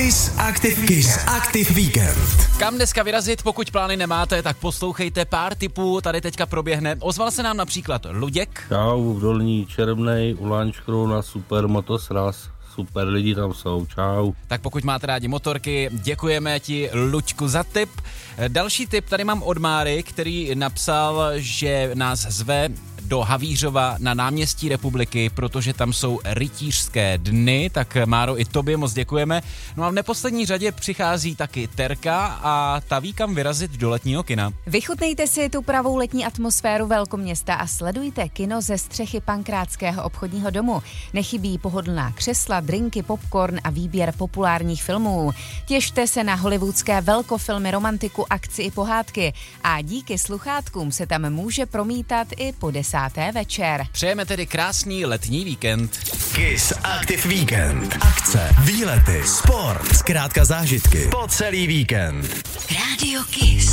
Kiss Active Weekend. Kam dneska vyrazit, pokud plány nemáte, tak poslouchejte, pár tipů tady teďka proběhne. Ozval se nám například Luděk. Čau, v Dolní Čermnej, u Lančkrona, super motosraz. Super lidi tam jsou, čau. Tak pokud máte rádi motorky, děkujeme ti, Luďku, za tip. Další tip tady mám od Máry, který napsal, že nás zve do Havířova na náměstí Republiky, protože tam jsou rytířské dny, tak Máro, i tobě moc děkujeme. No a v neposlední řadě přichází taky Terka a ta ví, kam vyrazit do letního kina. Vychutnejte si tu pravou letní atmosféru velkoměsta a sledujte kino ze střechy Pankrátského obchodního domu. Nechybí pohodlná křesla, drinky, popcorn a výběr populárních filmů. Těšte se na hollywoodské velkofilmy, romantiku, akci i pohádky a díky sluchátkům se tam může promítat i po 10. večer. Přejeme tedy krásný letní víkend. Kiss Active Weekend. Akce, výlety, sport, zkrátka zážitky po celý víkend. Radio Kiss.